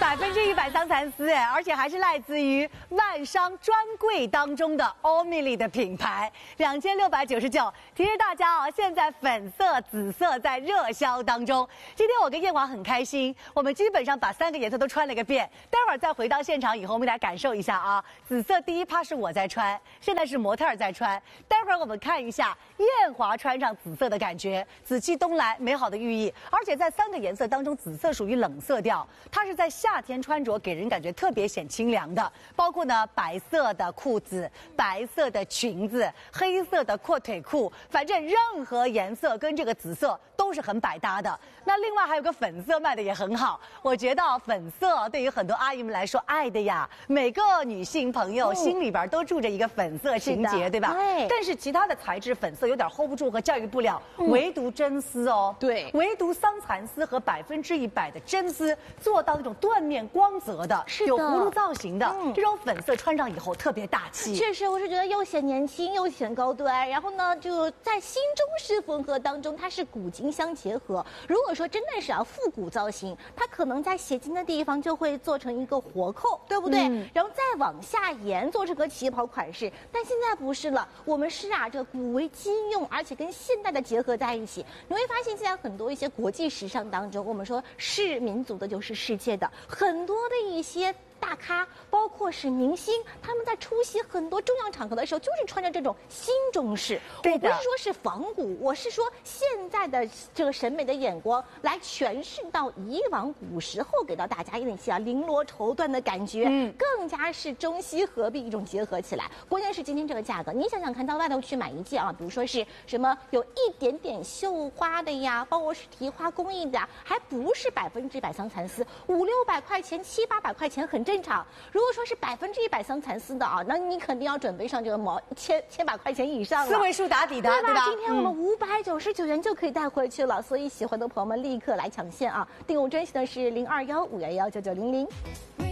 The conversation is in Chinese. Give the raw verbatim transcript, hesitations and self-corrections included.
百分之一百桑蚕丝，哎，而且还是来自于万商专柜当中的欧米莉的品牌，两千六百九十九。提示大家啊，现在粉色、紫色在热销当中。今天我跟燕华很开心，我们基本上把三个颜色都穿了个遍。待会儿再回到现场以后，我们来感受一下啊。紫色第一趴是我在穿，现在是模特儿在穿。待会儿我们看一下燕华穿上紫色的感觉，紫气东来，美好的寓意。而且在三个颜色当中，紫色属于冷色调，它是在夏天穿着给人感觉特别显清凉的。包括呢白色的裤子、白色的裙子、黑色的阔腿裤，反正任何颜色跟这个紫色都是很百搭的。那另外还有个粉色卖的也很好，我觉得粉色对于很多阿姨们来说爱的呀，每个女性朋友心里边都住着一个粉色情节，对吧？对。但是其他的材质粉色有点 hold 不住和驾驭不了，嗯、唯独真丝哦，对，唯独桑蚕丝和百分之一百的真丝做到那种缎面光泽的，是的有葫芦造型的、嗯、这种粉色穿上以后特别大气。 确实，我是觉得又显年轻又显高端，然后呢，就在新中式风格当中，它是古今相结合。如果说真的是要复古造型，它可能在斜襟的地方就会做成一个活扣，对不对？嗯、然后再往下沿做成个旗袍款式。但现在不是了，我们是啊，这古为今用，而且跟现代的结合在一起。你会发现，现在很多一些国际时尚当中，我们说是民族的就是世界的，很多的一些大咖，包括是明星，他们在出席很多重要场合的时候，就是穿着这种新中式。我不是说是仿古，我是说现在的这个审美的眼光来诠释到以往古时候给到大家一些啊绫罗绸缎的感觉，嗯，更加是中西合璧一种结合起来。关键是今天这个价格，你想想看，到外头去买一件啊，比如说是什么有一点点绣花的呀，包括是提花工艺的，还不是百分之百桑蚕丝，五六百块钱、七八百块钱很正常。如果说是百分之一百桑蚕丝的啊，那你肯定要准备上这个毛千千把块钱以上了， 四位数打底的， 对吧？ 对吧？ 今天我们五百九十九元就可以带回去了，嗯、所以喜欢的朋友们立刻来抢线啊！订购专线呢是零二幺五幺幺九九零零。